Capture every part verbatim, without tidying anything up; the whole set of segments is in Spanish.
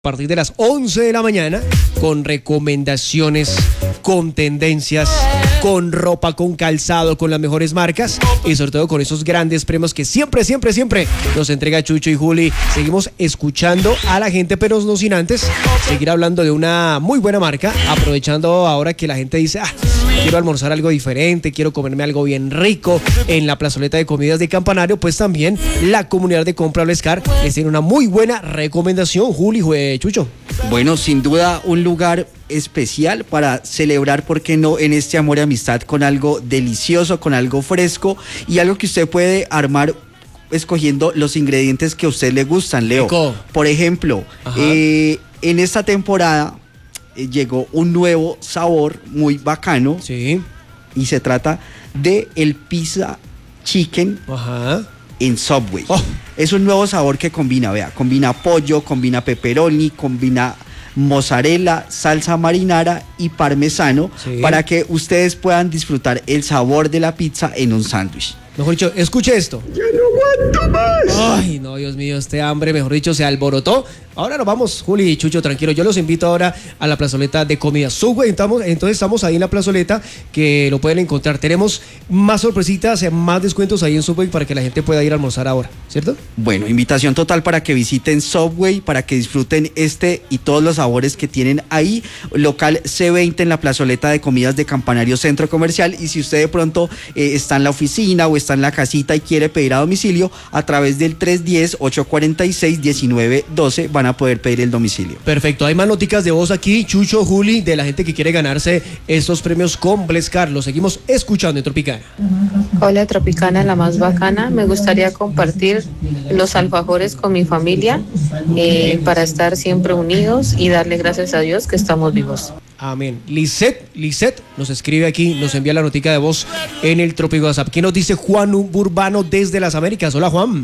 A partir de las once de la mañana, con recomendaciones, con tendencias, con ropa, con calzado, con las mejores marcas y sobre todo con esos grandes premios que siempre, siempre, siempre nos entrega Chucho y Juli. Seguimos escuchando a la gente, pero no sin antes seguir hablando de una muy buena marca, aprovechando ahora que la gente dice, ah, quiero almorzar algo diferente, quiero comerme algo bien rico en la plazoleta de comidas de Campanario. Pues también la comunidad de compra Blescar les tiene una muy buena recomendación, Juli, jue, Chucho. Bueno, sin duda un lugar especial para celebrar, ¿por qué no?, en este amor y amistad con algo delicioso, con algo fresco y algo que usted puede armar escogiendo los ingredientes que a usted le gustan, Leo. Rico. Por ejemplo, eh, en esta temporada eh, llegó un nuevo sabor muy bacano. Sí. Y se trata de el pizza chicken. Ajá. En Subway. Oh. Es un nuevo sabor que combina, vea, combina pollo, combina pepperoni, combina mozzarella, salsa marinara y parmesano, sí, para que ustedes puedan disfrutar el sabor de la pizza en un sándwich. Mejor dicho, escuche esto. ¡Ya no aguanto más! Ay, no, Dios mío, este hambre, mejor dicho, se alborotó. Ahora nos vamos, Juli y Chucho, tranquilo. Yo los invito ahora a la plazoleta de comida Subway. Entonces, entonces estamos ahí en la plazoleta, que lo pueden encontrar. Tenemos más sorpresitas, más descuentos ahí en Subway para que la gente pueda ir a almorzar ahora, ¿cierto? Bueno, invitación total para que visiten Subway, para que disfruten este y todos los sabores que tienen ahí. Local C veinte en la plazoleta de comidas de Campanario Centro Comercial. Y si usted de pronto eh, está en la oficina o está en la casita y quiere pedir a domicilio, a través del tres uno cero, ocho cuatro seis, uno nueve uno dos van a poder pedir el domicilio. Perfecto, hay más noticas de voz aquí, Chucho, Juli, de la gente que quiere ganarse estos premios con Blescar. Lo seguimos escuchando en Tropicana. Hola, Tropicana, la más bacana. Me gustaría compartir los alfajores con mi familia eh, para estar siempre unidos y darle gracias a Dios que estamos vivos. Amén. Lisette, Lisette nos escribe aquí, nos envía la notica de voz en el Tropico WhatsApp. ¿Qué nos dice Juan Urbano desde las Américas? Hola, Juan.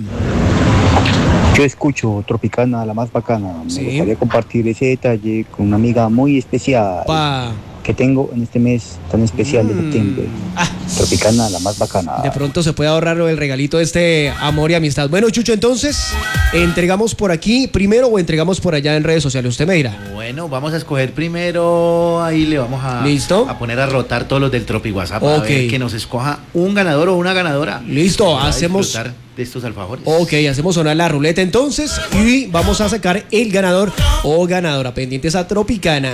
Yo escucho Tropicana, la más bacana. Me ¿Sí? gustaría compartir ese detalle con una amiga muy especial Pa. que tengo en este mes tan especial mm. de septiembre. Ah. Tropicana, la más bacana. De pronto se puede ahorrar el regalito de este amor y amistad. Bueno, Chucho, entonces, ¿entregamos por aquí primero o entregamos por allá en redes sociales? Usted me dirá. Bueno, vamos a escoger primero, ahí le vamos a, ¿Listo? a poner a rotar todos los del Tropi WhatsApp, okay, a ver que nos escoja un ganador o una ganadora. Listo, hacemos de estos alfajores. Ok, hacemos sonar la ruleta entonces y vamos a sacar el ganador o ganadora. Pendientes a Tropicana.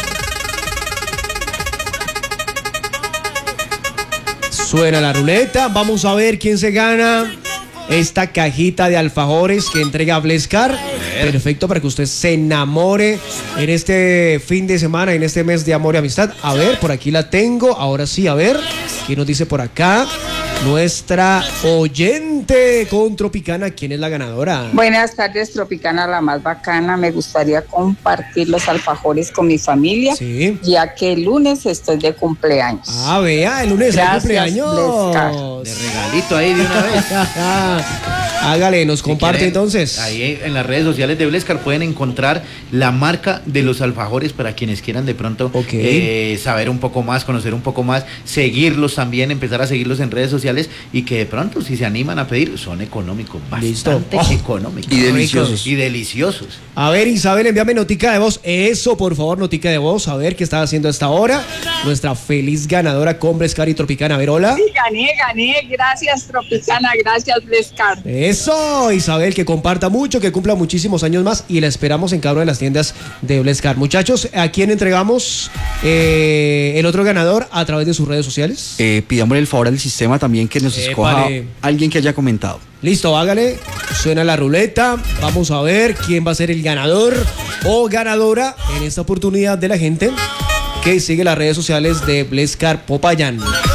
Suena la ruleta, vamos a ver quién se gana esta cajita de alfajores que entrega Blescar. Perfecto, para que usted se enamore en este fin de semana, en este mes de amor y amistad. A ver, por aquí la tengo, ahora sí, a ver, ¿qué nos dice por acá? Nuestra oyente con Tropicana, ¿quién es la ganadora? Buenas tardes, Tropicana, la más bacana. Me gustaría compartir los alfajores con mi familia, sí, ya que el lunes estoy de cumpleaños. Ah, vea, el lunes Gracias, de cumpleaños. Blescar. De regalito ahí de una vez. Hágale, nos comparte quieren, entonces. Ahí en las redes sociales de Blescar pueden encontrar la marca de los alfajores para quienes quieran de pronto okay, eh, saber un poco más, conocer un poco más, seguirlos también, empezar a seguirlos en redes sociales y que de pronto si se animan a pedir son económicos, bastante oh, económicos. Y deliciosos. Y deliciosos. A ver, Isabel, envíame notica de voz. Eso, por favor, notica de voz. A ver qué está haciendo a esta hora. Nuestra feliz ganadora con Blescar y Tropicana. A ver, hola. Sí, gané, gané. Gracias, Tropicana. Gracias, Blescar. Eso, Isabel, que comparta mucho, que cumpla muchísimos años más y la esperamos en cada una de las tiendas de Blescar. Muchachos, ¿a quién entregamos eh, el otro ganador a través de sus redes sociales? Eh, pidámosle el favor al sistema también que nos Épale. escoja alguien que haya comentado. Listo, hágale, suena la ruleta, vamos a ver quién va a ser el ganador o ganadora en esta oportunidad de la gente que sigue las redes sociales de Blescar Popayán.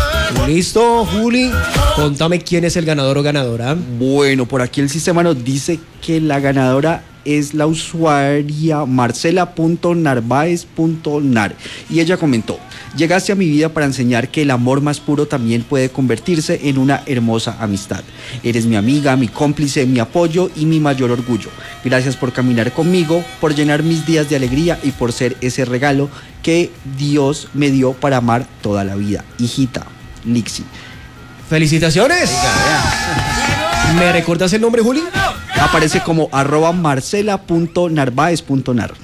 Listo, Juli, contame quién es el ganador o ganadora. Bueno, por aquí el sistema nos dice que la ganadora es la usuaria marcela punto narváez punto nar y ella comentó: llegaste a mi vida para enseñar que el amor más puro también puede convertirse en una hermosa amistad. Eres mi amiga, mi cómplice, mi apoyo y mi mayor orgullo. Gracias por caminar conmigo, por llenar mis días de alegría y por ser ese regalo que Dios me dio para amar toda la vida. Hijita, Lixi. ¡Felicitaciones! ¿Me recuerdas el nombre, Juli? aparece como arroba marcela punto narváez punto nar.